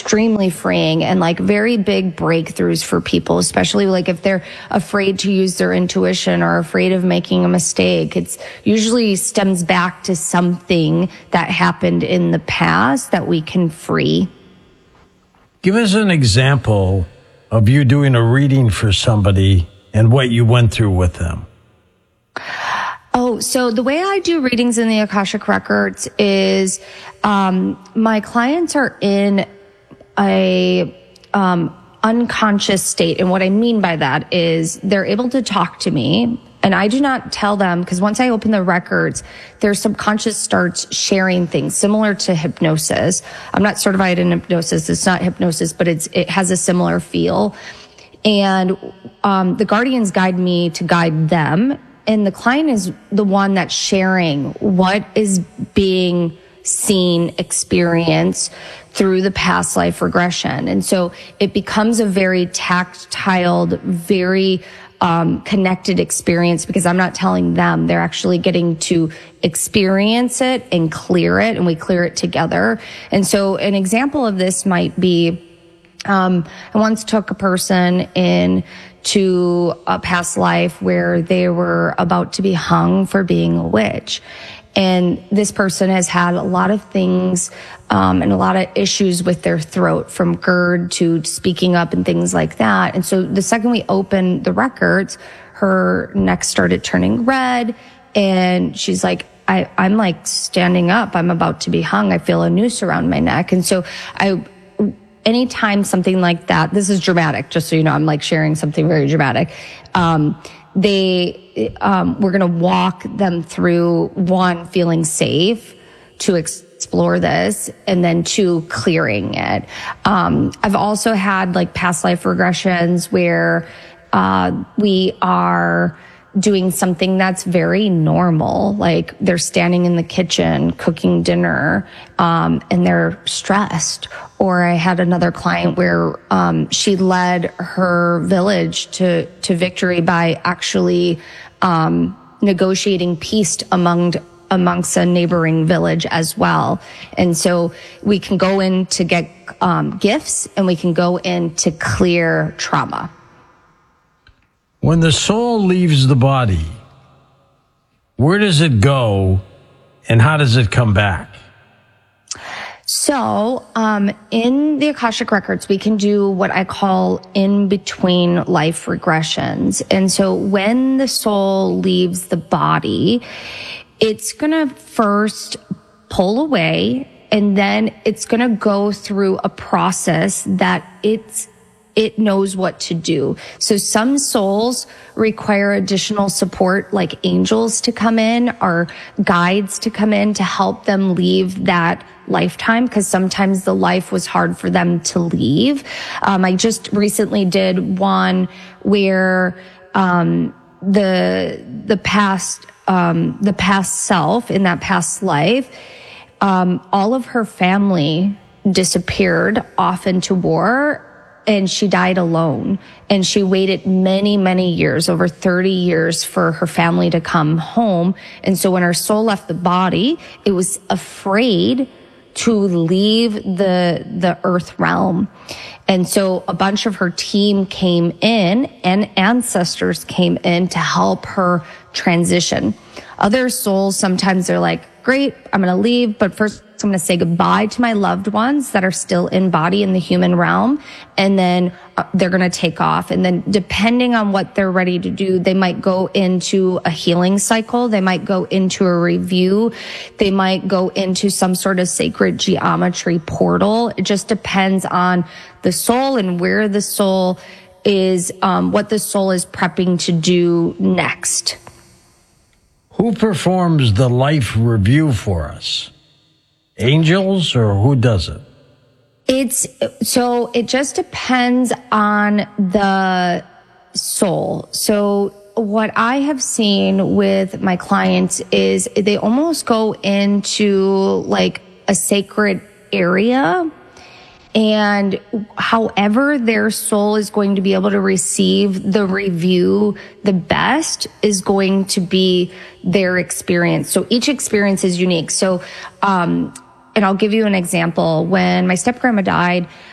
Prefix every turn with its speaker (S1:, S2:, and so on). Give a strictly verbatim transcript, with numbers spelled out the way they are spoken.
S1: extremely freeing and like very big breakthroughs for people, especially like if they're afraid to use their intuition or afraid of making a mistake. It's usually stems back to something that happened in the past that we can free.
S2: Give us an example of you doing a reading for somebody and what you went through with them.
S1: Oh, so the way I do readings in the Akashic Records is um, my clients are in a um, unconscious state. And what I mean by that is they're able to talk to me. And I do not tell them, because once I open the records, their subconscious starts sharing things similar to hypnosis. I'm not certified in hypnosis. It's not hypnosis, but it's it has a similar feel. And um, the guardians guide me to guide them. And the client is the one that's sharing what is being seen, experienced through the past life regression. And so it becomes a very tactile, very um, connected experience because I'm not telling them. They're actually getting to experience it and clear it, and we clear it together. And so an example of this might be, um, I once took a person in to a past life where they were about to be hung for being a witch. And this person has had a lot of things um, and a lot of issues with their throat, from GERD to speaking up and things like that. And so the second we opened the records, her neck started turning red, and she's like, I, I'm like standing up. I'm about to be hung. I feel a noose around my neck. And so I... anytime something like that, this is dramatic, just so you know, I'm like sharing something very dramatic. Um, they, um, we're going to walk them through, one, feeling safe to explore this, and then two, clearing it. Um, I've also had like past life regressions where, uh, we are doing something that's very normal. Like they're standing in the kitchen cooking dinner, um, and they're stressed. Or I had another client where, um, she led her village to, to victory by actually, um, negotiating peace among, amongst a neighboring village as well. And so we can go in to get, um, gifts, and we can go in to clear trauma.
S2: When the soul leaves the body, where does it go and how does it come back?
S1: So, um, in the Akashic Records, we can do what I call in-between life regressions. And so when the soul leaves the body, it's going to first pull away, and then it's going to go through a process that it's it knows what to do. So some souls require additional support, like angels to come in or guides to come in to help them leave that lifetime, because sometimes the life was hard for them to leave. Um, I just recently did one where um, the the past um, the past self in that past life, um, all of her family disappeared off into war. And she died alone, and she waited many, many years, over thirty years, for her family to come home. And so when her soul left the body, it was afraid to leave the, the earth realm. And so a bunch of her team came in, and ancestors came in to help her transition. Other souls, sometimes they're like, great, I'm going to leave, but first I'm going to say goodbye to my loved ones that are still in body in the human realm. And then uh, they're going to take off. And then depending on what they're ready to do, they might go into a healing cycle. They might go into a review. They might go into some sort of sacred geometry portal. It just depends on the soul and where the soul is, um, what the soul is prepping to do next.
S2: Who performs the life review for us? Angels, or who does it?
S1: It's so it just depends on the soul. So what I have seen with my clients is they almost go into like a sacred area, and however their soul is going to be able to receive the review the best is going to be their experience. So each experience is unique. So, um, and I'll give you an example. When my step grandma died,